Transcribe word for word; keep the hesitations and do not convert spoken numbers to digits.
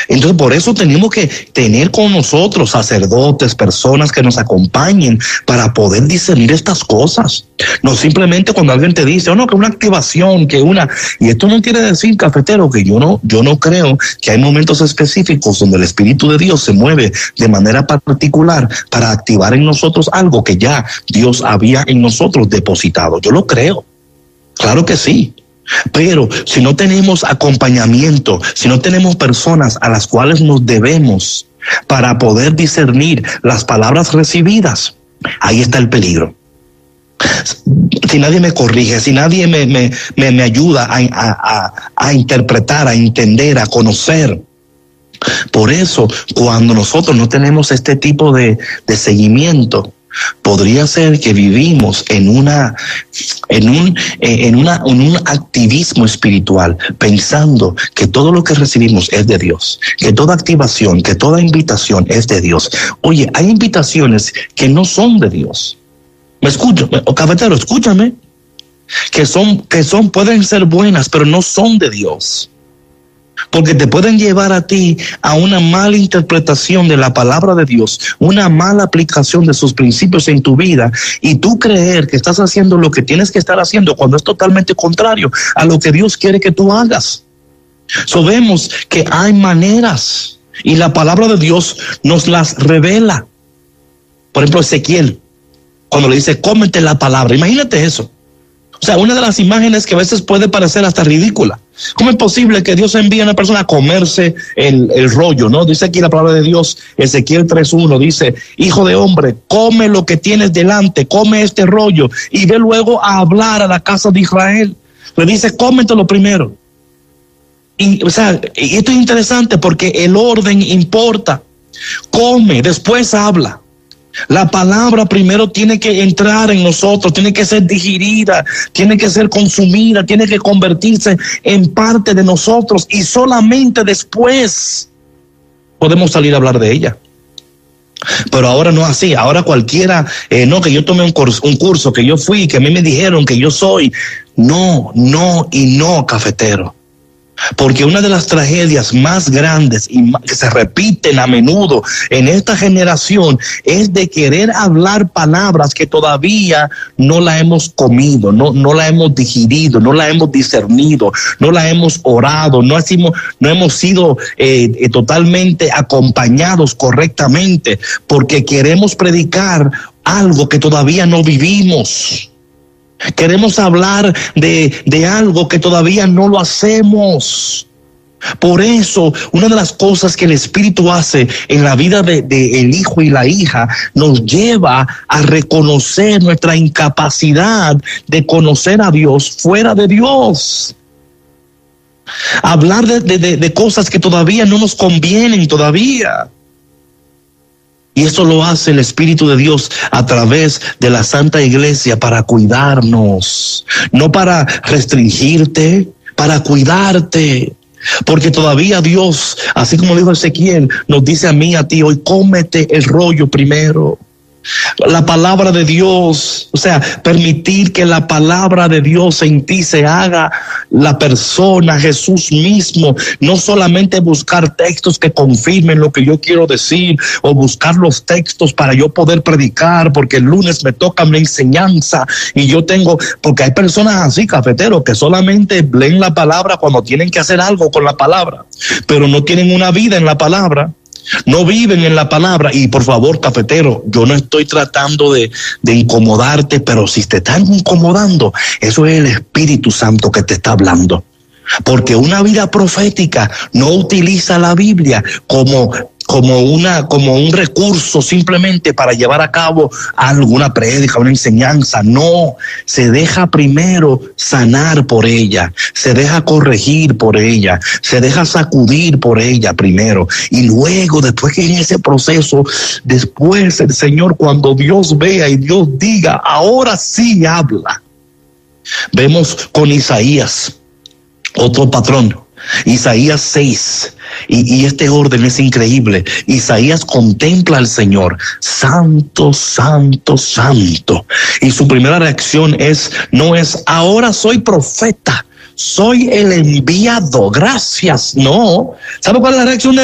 Entonces, por eso tenemos que tener con nosotros sacerdotes, personas que nos acompañen para poder discernir estas cosas. No simplemente cuando alguien te dice, oh no, que una activación, que una... Y esto no quiere decir, cafetero, que yo no, yo no creo que hay momentos específicos donde el Espíritu de Dios se mueve de manera particular para activar en nosotros algo que ya Dios había en nosotros depositado. Yo lo creo. Claro que sí. Pero si no tenemos acompañamiento, si no tenemos personas a las cuales nos debemos para poder discernir las palabras recibidas, ahí está el peligro. Si nadie me corrige, si nadie me, me, me, me ayuda a, a, a interpretar, a entender, a conocer. Por eso, cuando nosotros no tenemos este tipo de, de seguimiento, podría ser que vivimos en una, en un, en una, en un activismo espiritual, pensando que todo lo que recibimos es de Dios, que toda activación, que toda invitación es de Dios. Oye, hay invitaciones que no son de Dios. Me escucho, o cafetero, escúchame, que son, que son, pueden ser buenas, pero no son de Dios. Porque te pueden llevar a ti a una mala interpretación de la palabra de Dios, una mala aplicación de sus principios en tu vida, y tú creer que estás haciendo lo que tienes que estar haciendo cuando es totalmente contrario a lo que Dios quiere que tú hagas. Sabemos que hay maneras y la palabra de Dios nos las revela. Por ejemplo, Ezequiel, cuando le dice, cómete la palabra, imagínate eso. O sea, una de las imágenes que a veces puede parecer hasta ridícula. ¿Cómo es posible que Dios envíe a una persona a comerse el, el rollo, no? Dice aquí la palabra de Dios, Ezequiel tres uno, dice, hijo de hombre, come lo que tienes delante, come este rollo, y ve luego a hablar a la casa de Israel. Le dice, cómetelo primero. Y, o sea, y esto es interesante porque el orden importa. Come, después habla. La palabra primero tiene que entrar en nosotros, tiene que ser digerida, tiene que ser consumida, tiene que convertirse en parte de nosotros, y solamente después podemos salir a hablar de ella. Pero ahora no es así. Ahora cualquiera, eh, no, que yo tomé un curso, un curso, que yo fui, que a mí me dijeron que yo soy. No, no y no, cafetero. Porque una de las tragedias más grandes y que se repiten a menudo en esta generación es de querer hablar palabras que todavía no la hemos comido, no, no la hemos digerido, no la hemos discernido, no la hemos orado, no, hemos, no hemos sido eh, eh, totalmente acompañados correctamente, porque queremos predicar algo que todavía no vivimos. Queremos hablar de, de algo que todavía no lo hacemos. Por eso, una de las cosas que el Espíritu hace en la vida de, de el hijo y la hija nos lleva a reconocer nuestra incapacidad de conocer a Dios fuera de Dios. Hablar de, de, de cosas que todavía no nos convienen todavía. Y eso lo hace el Espíritu de Dios a través de la Santa Iglesia para cuidarnos, no para restringirte, para cuidarte. Porque todavía Dios, así como dijo Ezequiel, nos dice a mí, a ti hoy, cómete el rollo primero. La palabra de Dios, o sea, permitir que la palabra de Dios en ti se haga la persona, Jesús mismo. No solamente buscar textos que confirmen lo que yo quiero decir, o buscar los textos para yo poder predicar, porque el lunes me toca mi enseñanza y yo tengo, porque hay personas así, cafeteros, que solamente leen la palabra cuando tienen que hacer algo con la palabra, pero no tienen una vida en la palabra. No viven en la palabra. Y por favor, cafetero, yo no estoy tratando de, de incomodarte, pero si te están incomodando, eso es el Espíritu Santo que te está hablando. Porque una vida profética no utiliza la Biblia como como una como un recurso simplemente para llevar a cabo alguna prédica, una enseñanza. No, se deja primero sanar por ella, se deja corregir por ella, se deja sacudir por ella primero, y luego, después que en ese proceso, después el Señor, cuando Dios vea y Dios diga, ahora sí habla. Vemos con Isaías otro patrón. Isaías seis, y, y este orden es increíble. Isaías contempla al Señor, santo, santo, santo, y su primera reacción es, no es, ahora soy profeta, soy el enviado, gracias, no. ¿Sabe cuál es la reacción de